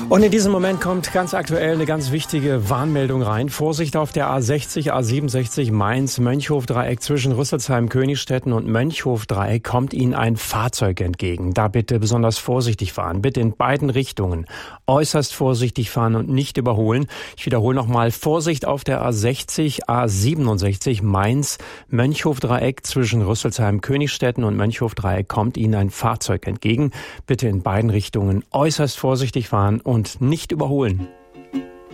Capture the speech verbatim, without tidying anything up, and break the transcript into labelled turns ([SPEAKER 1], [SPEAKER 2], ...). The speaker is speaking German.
[SPEAKER 1] Und in diesem Moment kommt ganz aktuell eine ganz wichtige Warnmeldung rein. Vorsicht auf der A sechzig, A siebenundsechzig Mainz-Mönchhof-Dreieck zwischen Rüsselsheim, Königstetten und Mönchhof-Dreieck kommt Ihnen ein Fahrzeug entgegen. Da bitte besonders vorsichtig fahren. Bitte in beiden Richtungen äußerst vorsichtig fahren und nicht überholen. Ich wiederhole nochmal. Vorsicht auf der A sechzig, A siebenundsechzig Mainz-Mönchhof-Dreieck zwischen Rüsselsheim, Königstetten und Mönchhof-Dreieck kommt Ihnen ein Fahrzeug entgegen. Bitte in beiden Richtungen äußerst vorsichtig fahren und nicht überholen.